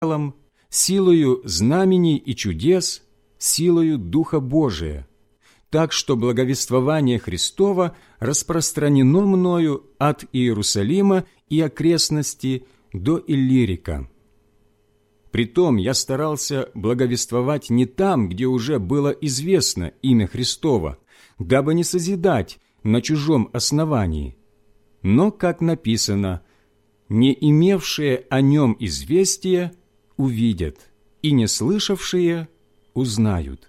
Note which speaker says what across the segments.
Speaker 1: силою знамений и чудес, силою Духа Божия, так что благовествование Христово распространено мною от Иерусалима и окрестности до Иллирика. Притом я старался благовествовать не там, где уже было известно имя Христово, дабы не созидать на чужом основании. Но, как написано, «Не имевшие о нем известия увидят, и не слышавшие узнают».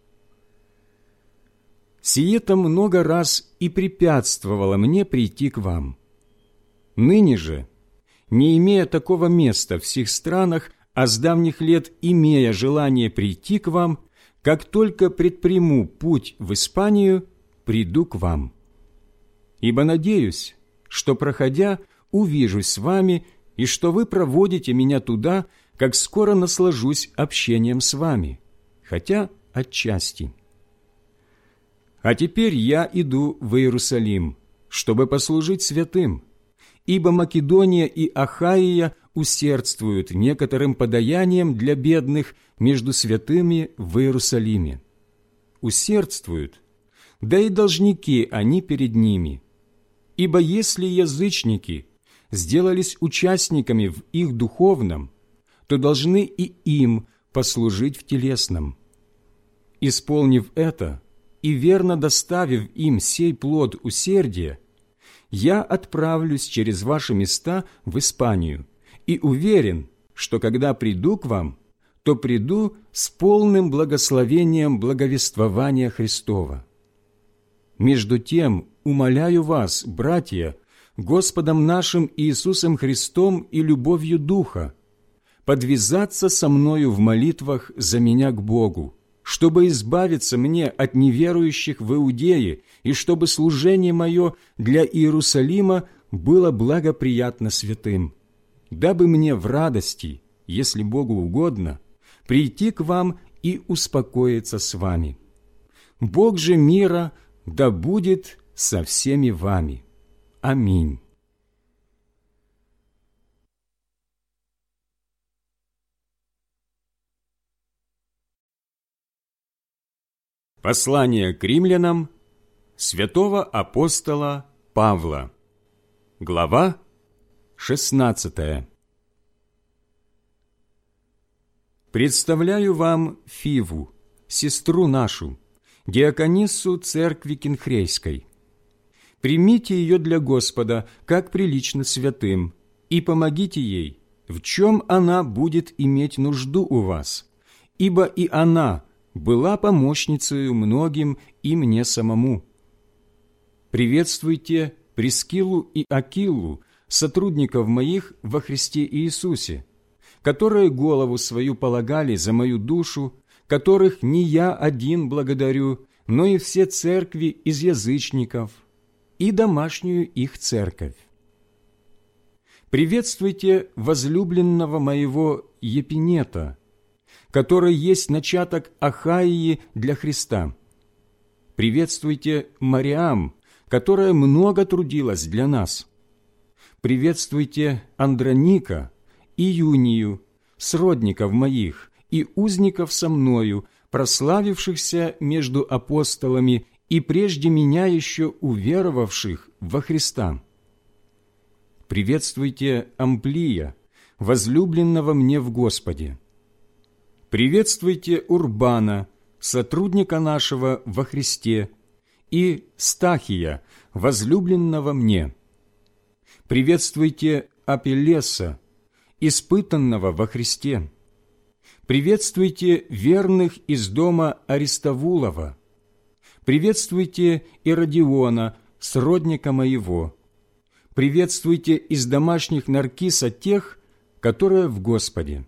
Speaker 1: Сие-то много раз и препятствовало мне прийти к вам. Ныне же, не имея такого места в сих странах, а с давних лет имея желание прийти к вам, как только предприму путь в Испанию, приду к вам. Ибо надеюсь, что, проходя, увижусь с вами, и что вы проводите меня туда, как скоро наслажусь общением с вами, хотя отчасти. А теперь я иду в Иерусалим, чтобы послужить святым, ибо Македония и Ахаия усердствуют некоторым подаянием для бедных между святыми в Иерусалиме. Усердствуют, да и должники они перед ними. Ибо если язычники сделались участниками в их духовном, то должны и им послужить в телесном. Исполнив это и верно доставив им сей плод усердия, я отправлюсь через ваши места в Испанию и уверен, что когда приду к вам, то приду с полным благословением благовествования Христова. Между тем, умоляю вас, братья, Господом нашим Иисусом Христом и любовью Духа, подвязаться со мною в молитвах за меня к Богу, чтобы избавиться мне от неверующих в Иудее и чтобы служение мое для Иерусалима было благоприятно святым, дабы мне в радости, если Богу угодно, прийти к вам и успокоиться с вами. Бог же мира да будет со всеми вами. Аминь. Послание к римлянам святого апостола Павла. Глава 16. Представляю вам Фиву, сестру нашу, диакониссу церкви Кенхрейской. Примите ее для Господа, как прилично святым, и помогите ей, в чем она будет иметь нужду у вас, ибо и она была помощницею многим и мне самому. Приветствуйте Прискиллу и Акиллу, сотрудников моих во Христе Иисусе, которые голову свою полагали за мою душу, которых не я один благодарю, но и все церкви из язычников, и домашнюю их церковь. Приветствуйте возлюбленного моего Епинета, который есть начаток Ахаии для Христа. Приветствуйте Мариам, которая много трудилась для нас. Приветствуйте Андроника и Юнию, сродников моих и узников со мною, прославившихся между апостолами и прежде меня еще уверовавших во Христа. Приветствуйте Амплия, возлюбленного мне в Господе. Приветствуйте Урбана, сотрудника нашего во Христе, и Стахия, возлюбленного мне. Приветствуйте Апеллеса, испытанного во Христе. Приветствуйте верных из дома Аристовулова. Приветствуйте Иродиона, сродника моего. Приветствуйте из домашних Наркиса тех, которые в Господе.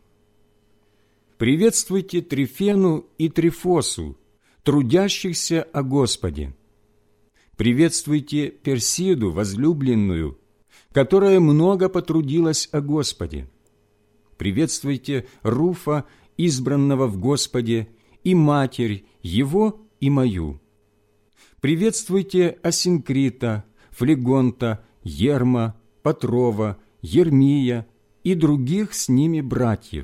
Speaker 1: Приветствуйте Трифену и Трифосу, трудящихся о Господе. Приветствуйте Персиду, возлюбленную, которая много потрудилась о Господе. Приветствуйте Руфа, избранного в Господе, и матерь его и мою. Приветствуйте Асинкрита, Флегонта, Ерма, Патрова, Ермия, и других с ними братьев.